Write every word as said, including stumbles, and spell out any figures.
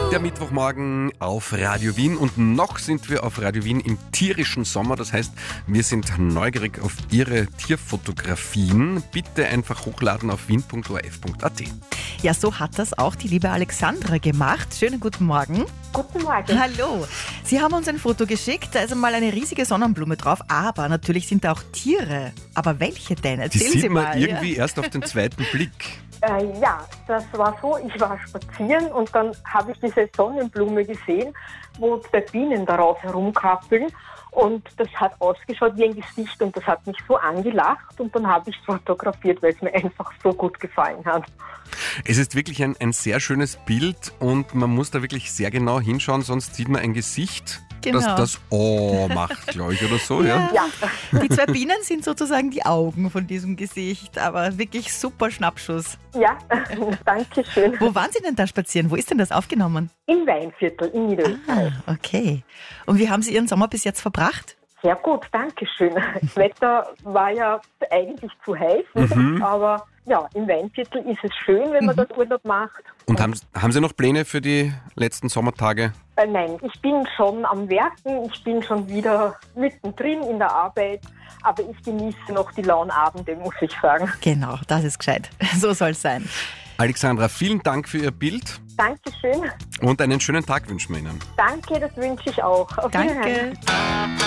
Der Mittwochmorgen auf Radio Wien und noch sind wir auf Radio Wien im tierischen Sommer. Das heißt, wir sind neugierig auf Ihre Tierfotografien. Bitte einfach hochladen auf wien punkt o r f punkt a t. Ja, so hat das auch die liebe Alexandra gemacht. Schönen guten Morgen. Guten Morgen. Hallo. Sie haben uns ein Foto geschickt, da ist einmal eine riesige Sonnenblume drauf, aber natürlich sind da auch Tiere. Aber welche denn? Die Erzählen sieht Sie man mal. irgendwie erst auf den zweiten Blick. Äh, ja, das war so, ich war spazieren und dann habe ich diese Sonnenblume gesehen, wo zwei Bienen darauf herumkrabbeln und das hat ausgeschaut wie ein Gesicht und das hat mich so angelacht und dann habe ich es fotografiert, weil es mir einfach so gut gefallen hat. Es ist wirklich ein, ein sehr schönes Bild und man muss da wirklich sehr genau hinschauen, sonst sieht man ein Gesicht, Genau. das das Oh macht, glaube ich, oder so. Ja. Ja, Die zwei Bienen sind sozusagen die Augen von diesem Gesicht, aber wirklich super Schnappschuss. ja, danke schön. Wo waren Sie denn da spazieren? Wo ist denn das aufgenommen? Im Weinviertel in Niederösterreich. Ah, okay. Und wie haben Sie Ihren Sommer bis jetzt verbracht? Sehr gut, danke schön. Das Wetter war ja eigentlich zu heiß, aber ja, im Weinviertel ist es schön, wenn man dort Urlaub macht. Und haben, haben Sie noch Pläne für die letzten Sommertage? Äh, nein, ich bin schon am Werken, ich bin schon wieder mittendrin in der Arbeit, aber ich genieße noch die lauen Abende, muss ich sagen. Genau, das ist gescheit. So soll es sein. Alexandra, vielen Dank für Ihr Bild Dankeschön. und einen schönen Tag wünschen wir Ihnen. Danke, das wünsche ich auch. Auf Wiederhören. Danke.